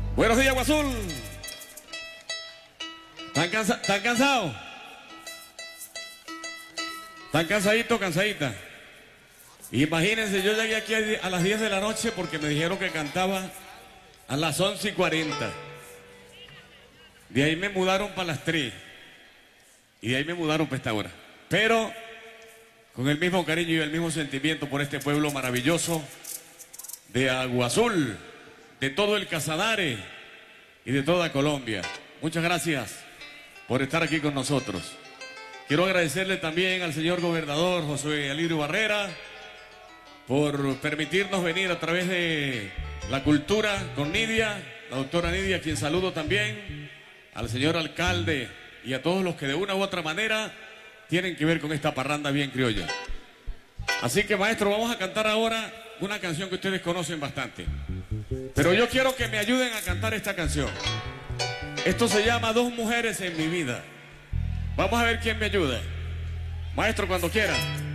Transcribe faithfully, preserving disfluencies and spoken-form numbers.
Buenos días, Guazul. ¿Están, cansa ¿Están cansados? ¿Están cansaditos, cansaditas? Imagínense, yo llegué aquí a las diez de la noche porque me dijeron que cantaba a las once y cuarenta. De ahí me mudaron para las tres. Y de ahí me mudaron para esta hora. Pero con el mismo cariño y el mismo sentimiento por este pueblo maravilloso de Agua Azul, de todo el Casanare y de toda Colombia. Muchas gracias por estar aquí con nosotros. Quiero agradecerle también al señor gobernador José Alirio Barrera por permitirnos venir a través de la cultura con Nidia, la doctora Nidia, a quien saludo también, al señor alcalde y a todos los que de una u otra manera tienen que ver con esta parranda bien criolla. Así que, maestro, vamos a cantar ahora una canción que ustedes conocen bastante. Pero yo quiero que me ayuden a cantar esta canción. Esto se llama Dos Mujeres en mi Vida. Vamos a ver quién me ayuda. Maestro, cuando quiera.